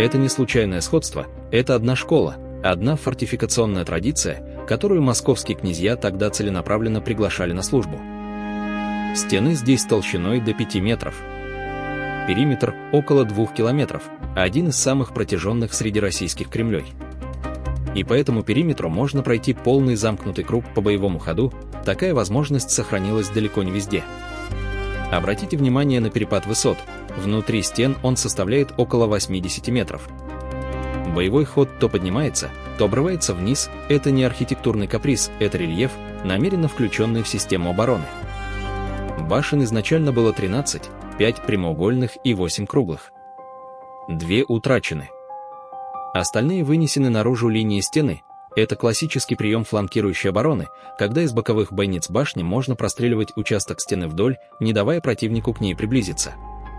Это не случайное сходство, это одна школа, одна фортификационная традиция, которую московские князья тогда целенаправленно приглашали на службу. Стены здесь толщиной до 5 метров. Периметр около 2 километров, один из самых протяженных среди российских кремлей. И по этому периметру можно пройти полный замкнутый круг по боевому ходу, такая возможность сохранилась далеко не везде. Обратите внимание на перепад высот, внутри стен он составляет около 80 метров. Боевой ход то поднимается, то обрывается вниз, это не архитектурный каприз, это рельеф, намеренно включенный в систему обороны. Башен изначально было 13, 5 прямоугольных и 8 круглых. 2 утрачены. Остальные вынесены наружу линии стены. Это классический прием фланкирующей обороны, когда из боковых бойниц башни можно простреливать участок стены вдоль, не давая противнику к ней приблизиться.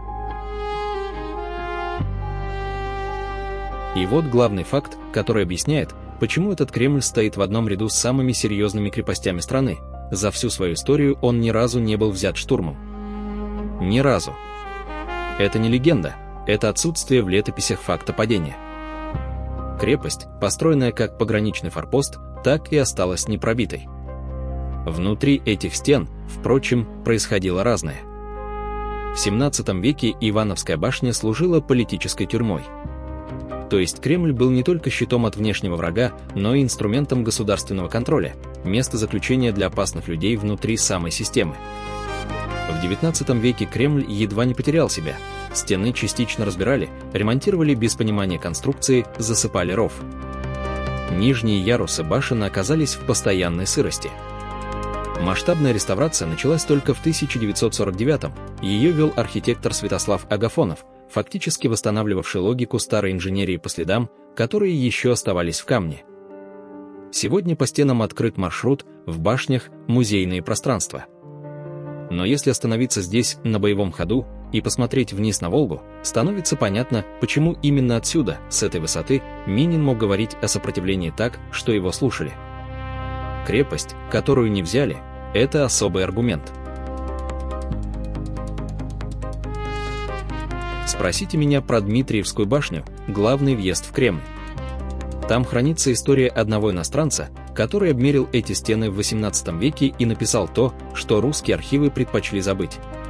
И вот главный факт, который объясняет, почему этот Кремль стоит в одном ряду с самыми серьезными крепостями страны. За всю свою историю он ни разу не был взят штурмом. Ни разу. Это не легенда, это отсутствие в летописях факта падения. Крепость, построенная как пограничный форпост, так и осталась непробитой. Внутри этих стен, впрочем, происходило разное. В XVII веке Ивановская башня служила политической тюрьмой. То есть Кремль был не только щитом от внешнего врага, но и инструментом государственного контроля, место заключения для опасных людей внутри самой системы. В XIX веке Кремль едва не потерял себя. Стены частично разбирали, ремонтировали без понимания конструкции, засыпали ров. Нижние ярусы башен оказались в постоянной сырости. Масштабная реставрация началась только в 1949-м. Ее вел архитектор Святослав Агафонов, фактически восстанавливавший логику старой инженерии по следам, которые еще оставались в камне. Сегодня по стенам открыт маршрут, в башнях музейные пространства. Но если остановиться здесь, на боевом ходу, и посмотреть вниз на Волгу, становится понятно, почему именно отсюда, с этой высоты, Минин мог говорить о сопротивлении так, что его слушали. Крепость, которую не взяли, это особый аргумент. Спросите меня про Дмитриевскую башню, главный въезд в Кремль. Там хранится история одного иностранца, который обмерил эти стены в XVIII веке и написал то, что русские архивы предпочли забыть.